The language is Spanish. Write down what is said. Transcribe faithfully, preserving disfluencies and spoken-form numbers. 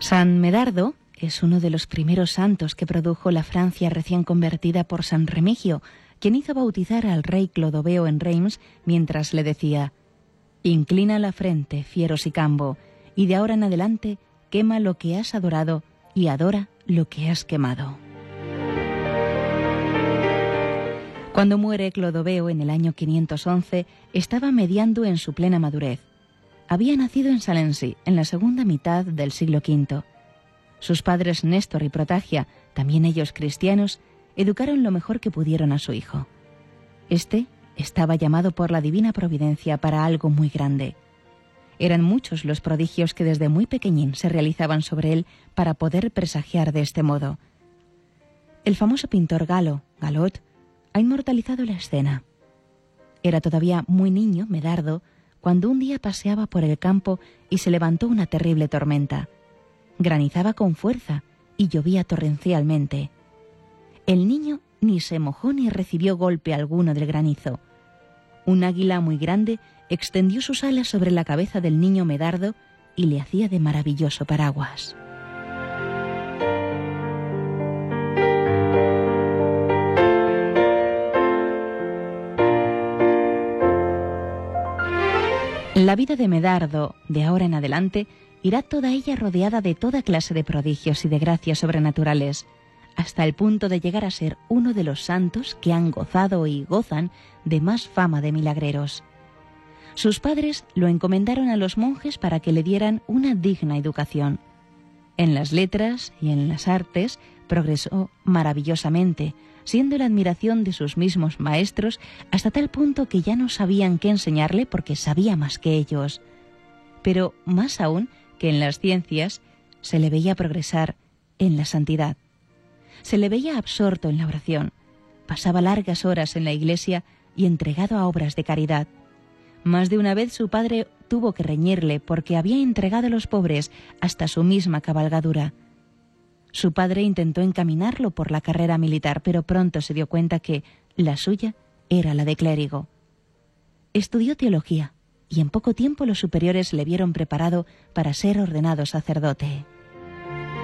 San Medardo es uno de los primeros santos que produjo la Francia recién convertida por San Remigio, quien hizo bautizar al rey Clodoveo en Reims mientras le decía: «Inclina la frente, fiero sicambo, y de ahora en adelante quema lo que has adorado y adora lo que has quemado». Cuando muere Clodoveo en el año quinientos once, estaba mediando en su plena madurez. Había nacido en Salency en la segunda mitad del siglo quinto. Sus padres Néstor y Protagia, también ellos cristianos, educaron lo mejor que pudieron a su hijo. Este estaba llamado por la divina providencia para algo muy grande. Eran muchos los prodigios que desde muy pequeñín se realizaban sobre él para poder presagiar de este modo. El famoso pintor galo, Galot, ha inmortalizado la escena. Era todavía muy niño, Medardo, cuando un día paseaba por el campo y se levantó una terrible tormenta. Granizaba con fuerza y llovía torrencialmente. El niño ni se mojó ni recibió golpe alguno del granizo. Un águila muy grande extendió sus alas sobre la cabeza del niño Medardo y le hacía de maravilloso paraguas. La vida de Medardo, de ahora en adelante, irá toda ella rodeada de toda clase de prodigios y de gracias sobrenaturales, hasta el punto de llegar a ser uno de los santos que han gozado y gozan de más fama de milagreros. Sus padres lo encomendaron a los monjes para que le dieran una digna educación. En las letras y en las artes progresó maravillosamente, siendo la admiración de sus mismos maestros hasta tal punto que ya no sabían qué enseñarle porque sabía más que ellos. Pero más aún que en las ciencias, se le veía progresar en la santidad. Se le veía absorto en la oración, pasaba largas horas en la iglesia y entregado a obras de caridad. Más de una vez su padre tuvo que reñirle porque había entregado a los pobres hasta su misma cabalgadura. Su padre intentó encaminarlo por la carrera militar, pero pronto se dio cuenta que la suya era la de clérigo. Estudió teología y en poco tiempo los superiores le vieron preparado para ser ordenado sacerdote.